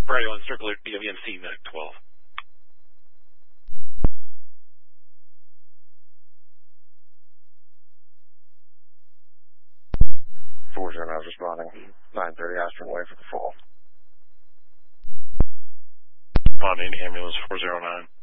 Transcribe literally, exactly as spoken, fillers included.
Priority one, circular W M C, medic twelve. four zero nine is responding. nine thirty Aspen Way for the fall. Responding to ambulance four zero nine.